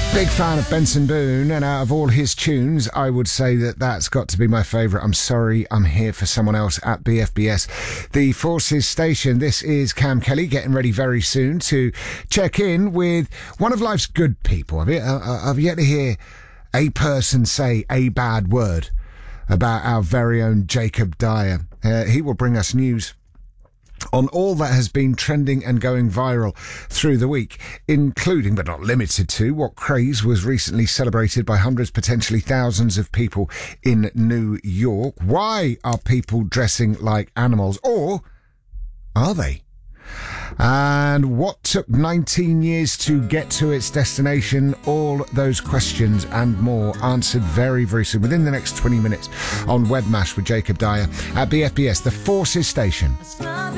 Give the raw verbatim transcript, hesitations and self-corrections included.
Big fan of Benson Boone, and out of all his tunes, I would say that that's got to be my favourite. I'm sorry, I'm here for someone else at B F B S, the Forces Station. This is Cam Kelly, getting ready very soon to check in with one of life's good people. I've yet, uh, I've yet to hear a person say a bad word about our very own Jacob Dyer. Uh, he will bring us news on all that has been trending and going viral through the week, including, but not limited to, what craze was recently celebrated by hundreds, potentially thousands of people in New York. Why are people dressing like animals? Or are they? And what took nineteen years to get to its destination? All those questions and more answered very, very soon, within the next twenty minutes on Webmash with Jacob Dyer at B F B S, the Forces Station.